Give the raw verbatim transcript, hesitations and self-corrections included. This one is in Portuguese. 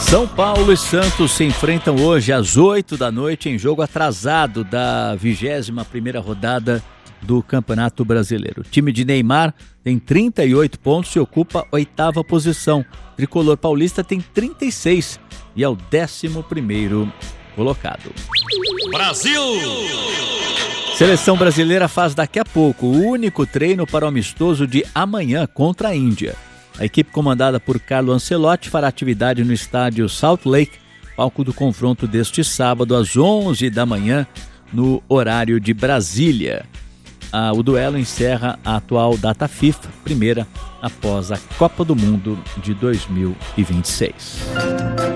São Paulo e Santos se enfrentam hoje às oito da noite em jogo atrasado da vigésima primeira rodada do Campeonato Brasileiro. O time de Neymar tem trinta e oito pontos e ocupa a oitava posição. O tricolor paulista tem trinta e seis e é o décimo primeiro colocado. Brasil! Seleção brasileira faz daqui a pouco o único treino para o amistoso de amanhã contra a Índia. A equipe comandada por Carlo Ancelotti fará atividade no estádio Salt Lake, palco do confronto deste sábado às onze da manhã, no horário de Brasília. Ah, o duelo encerra a atual data FIFA, primeira após a Copa do Mundo de dois mil e vinte e seis.